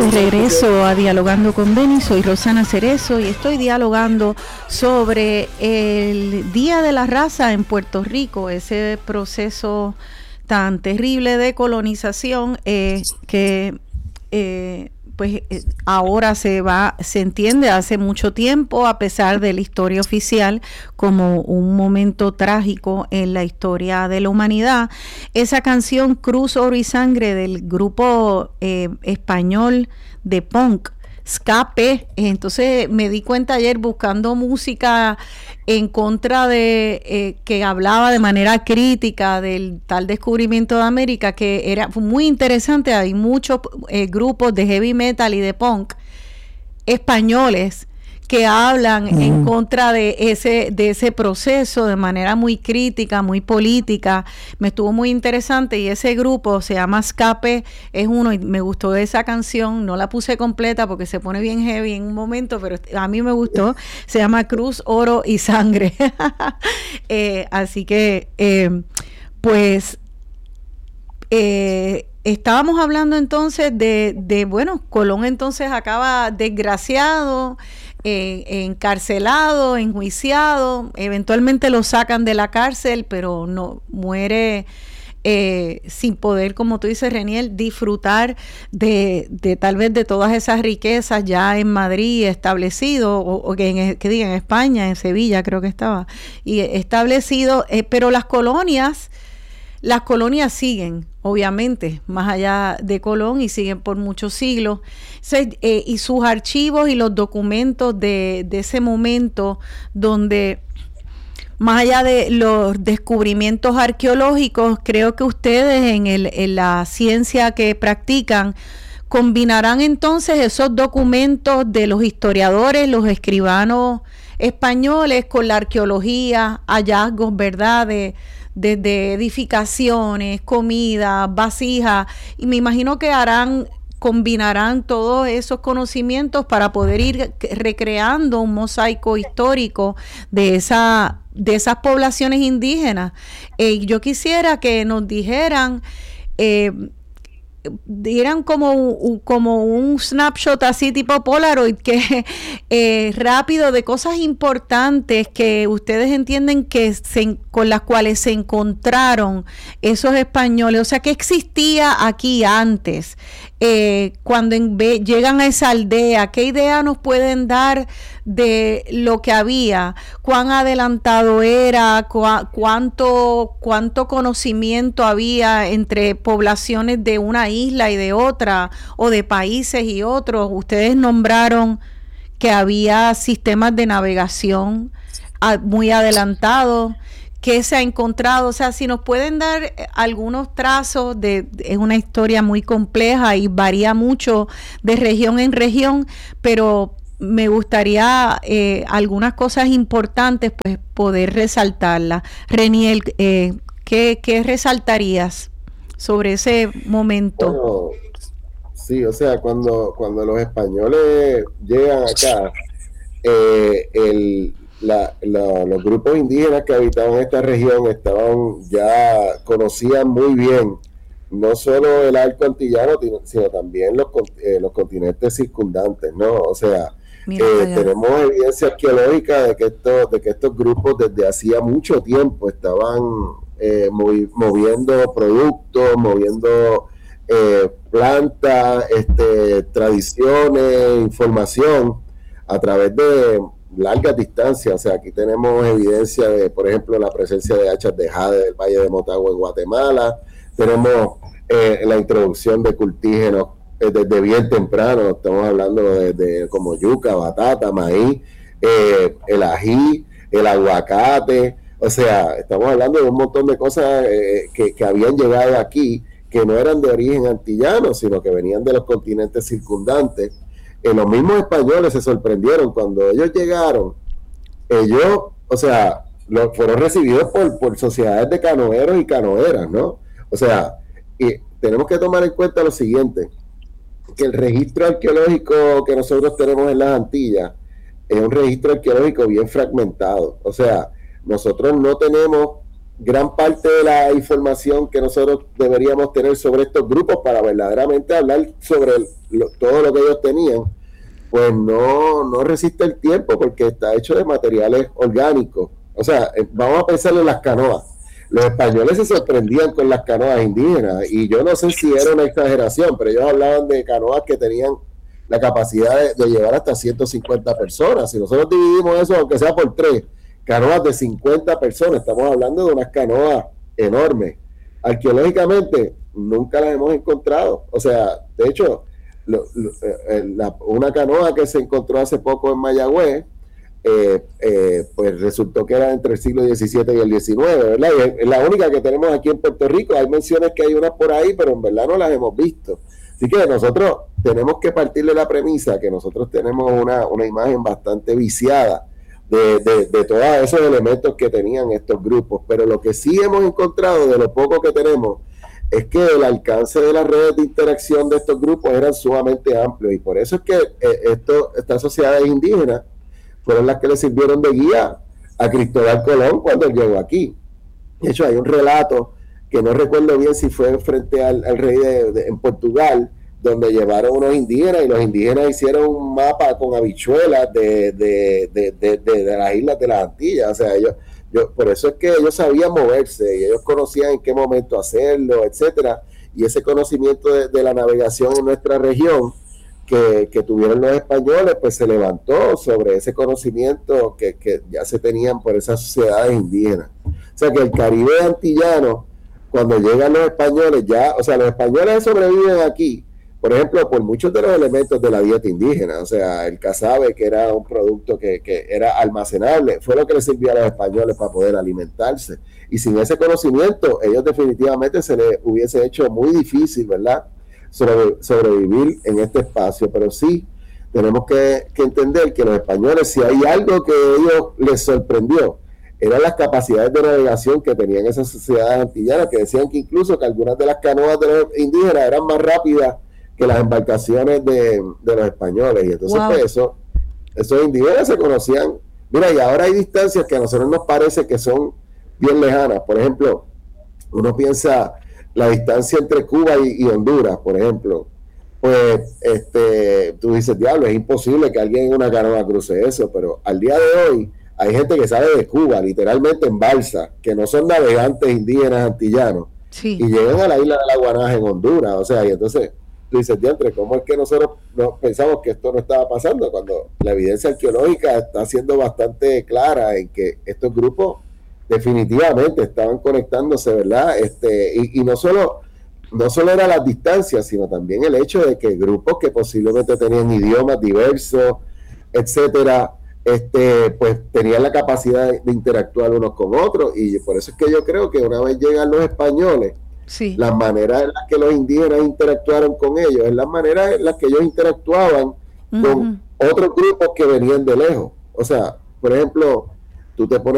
de regreso a Dialogando con Beni. Soy Rosana Cerezo y estoy dialogando sobre el Día de la Raza en Puerto Rico, ese proceso tan terrible de colonización que ahora se entiende hace mucho tiempo, a pesar de la historia oficial, como un momento trágico en la historia de la humanidad. Esa canción Cruz, Oro y Sangre del grupo español de punk Escape. Entonces me di cuenta ayer buscando música en contra de que hablaba de manera crítica del tal descubrimiento de América, que fue muy interesante. Hay muchos grupos de heavy metal y de punk españoles que hablan en contra de ese proceso de manera muy crítica, muy política. Me estuvo muy interesante y ese grupo se llama Escape, es uno, y me gustó esa canción. No la puse completa porque se pone bien heavy en un momento, pero a mí me gustó. Se llama Cruz, Oro y Sangre. Así que estábamos hablando entonces de Colón entonces acaba desgraciado, encarcelado, enjuiciado, eventualmente lo sacan de la cárcel, pero no muere sin poder, como tú dices, Reniel, disfrutar de tal vez de todas esas riquezas ya en Madrid establecido, o que diga en España, en Sevilla creo que estaba, y establecido, pero las colonias siguen, obviamente, más allá de Colón, y siguen por muchos siglos. Y sus archivos y los documentos de ese momento, donde, más allá de los descubrimientos arqueológicos, creo que ustedes en la ciencia que practican, combinarán entonces esos documentos de los historiadores, los escribanos españoles, con la arqueología, hallazgos, ¿verdad?, desde edificaciones, comida, vasijas, y me imagino que combinarán todos esos conocimientos para poder ir recreando un mosaico histórico de esas poblaciones indígenas. Yo quisiera que nos dieran como un snapshot así tipo Polaroid, que rápido, de cosas importantes que ustedes entienden que con las cuales se encontraron esos españoles. O sea, ¿qué existía aquí antes? Cuando llegan a esa aldea, ¿qué idea nos pueden dar de lo que había? ¿Cuán adelantado era? ¿Cuánto conocimiento había entre poblaciones de una isla y de otra, o de países y otros? Ustedes nombraron que había sistemas de navegación muy adelantados. ¿Qué se ha encontrado? O sea, si nos pueden dar algunos trazos es una historia muy compleja y varía mucho de región en región, pero me gustaría algunas cosas importantes, pues, poder resaltarlas. Reniel, ¿qué resaltarías sobre ese momento? Bueno, sí, o sea, cuando los españoles llegan acá, los grupos indígenas que habitaban esta región conocían muy bien no solo el arco antillano, sino también los continentes circundantes, ¿no? O sea, tenemos evidencia arqueológica de que estos grupos desde hacía mucho tiempo estaban moviendo productos, moviendo plantas, tradiciones, información a través de largas distancias. O sea, aquí tenemos evidencia de, por ejemplo, la presencia de hachas de jade del Valle de Motagua en Guatemala. Tenemos la introducción de cultígenos desde bien temprano. Estamos hablando de como yuca, batata, maíz, el ají, el aguacate. O sea, estamos hablando de un montón de cosas que habían llegado aquí, que no eran de origen antillano, sino que venían de los continentes circundantes. Los mismos españoles se sorprendieron cuando ellos llegaron. O sea, fueron recibidos por sociedades de canoeros y canoeras, ¿no? O sea, y tenemos que tomar en cuenta lo siguiente, que el registro arqueológico que nosotros tenemos en las Antillas es un registro arqueológico bien fragmentado. O sea, nosotros no tenemos gran parte de la información que nosotros deberíamos tener sobre estos grupos para verdaderamente hablar sobre todo lo que ellos tenían, pues no resiste el tiempo porque está hecho de materiales orgánicos. O sea, vamos a pensar en las canoas. Los españoles se sorprendían con las canoas indígenas y yo no sé si era una exageración, pero ellos hablaban de canoas que tenían la capacidad de llevar hasta 150 personas. Si nosotros dividimos eso, aunque sea por 3, canoas de 50 personas, estamos hablando de unas canoas enormes. Arqueológicamente, nunca las hemos encontrado. O sea, de hecho, una canoa que se encontró hace poco en Mayagüez, pues resultó que era entre el siglo XVII y el XIX, ¿verdad? Y es la única que tenemos aquí en Puerto Rico. Hay menciones que hay unas por ahí, pero en verdad no las hemos visto. Así que nosotros tenemos que partir de la premisa que nosotros tenemos una imagen bastante viciada de todos esos elementos que tenían estos grupos, pero lo que sí hemos encontrado de lo poco que tenemos es que el alcance de las redes de interacción de estos grupos eran sumamente amplios y por eso es que estas sociedades indígenas fueron las que le sirvieron de guía a Cristóbal Colón cuando él llegó aquí. De hecho, hay un relato que no recuerdo bien si fue frente al rey en Portugal, donde llevaron unos indígenas y los indígenas hicieron un mapa con habichuelas de las islas de las Antillas. O sea, por eso es que ellos sabían moverse y ellos conocían en qué momento hacerlo, etcétera. Y ese conocimiento de la navegación en nuestra región que tuvieron los españoles, pues se levantó sobre ese conocimiento que ya se tenían por esas sociedades indígenas. O sea que el Caribe antillano, cuando llegan los españoles, ya, o sea, los españoles sobreviven aquí, por ejemplo, por muchos de los elementos de la dieta indígena. O sea, el casabe, que era un producto que era almacenable, fue lo que les sirvió a los españoles para poder alimentarse. Y sin ese conocimiento, ellos definitivamente se les hubiese hecho muy difícil, ¿verdad?, sobrevivir en este espacio. Pero sí, tenemos que entender que los españoles, si hay algo que a ellos les sorprendió, eran las capacidades de navegación que tenían esas sociedades antillanas, que decían que incluso que algunas de las canoas de los indígenas eran más rápidas que las embarcaciones de los españoles. Y entonces, wow, pues esos indígenas se conocían. Mira, y ahora hay distancias que a nosotros nos parece que son bien lejanas. Por ejemplo, uno piensa la distancia entre Cuba y Honduras, por ejemplo. Pues tú dices, diablo, es imposible que alguien en una canoa cruce eso, pero al día de hoy hay gente que sabe de Cuba, literalmente en balsa, que no son navegantes indígenas antillanos, sí, y llegan a la isla de la Guanaja en Honduras. O sea, y entonces tú dices, diantre, ¿cómo es que nosotros no pensamos que esto no estaba pasando? Cuando la evidencia arqueológica está siendo bastante clara en que estos grupos definitivamente estaban conectándose, ¿verdad? Y no solo era las distancias, sino también el hecho de que grupos que posiblemente tenían idiomas diversos, etcétera, pues tenían la capacidad de interactuar unos con otros. Y por eso es que yo creo que una vez llegan los españoles, sí, las maneras en las que los indígenas interactuaron con ellos es las maneras en las que ellos interactuaban con otros grupos que venían de lejos. O sea, por ejemplo, tú te pones